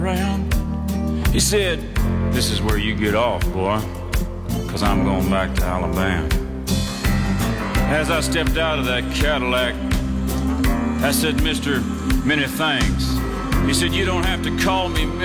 around. He said, "This is where you get off, boy, 'cause I'm going back to Alabama." As I stepped out of that Cadillac, I said, "Mr. Many Thanks." He said, "You don't have to call me